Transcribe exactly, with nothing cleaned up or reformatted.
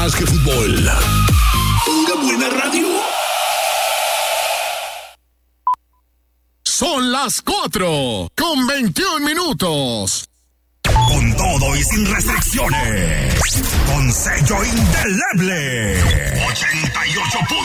más que fútbol. Pura buena radio. Son las cuatro con veintiún minutos. Con todo y sin restricciones. Con sello indeleble. ochenta y ocho.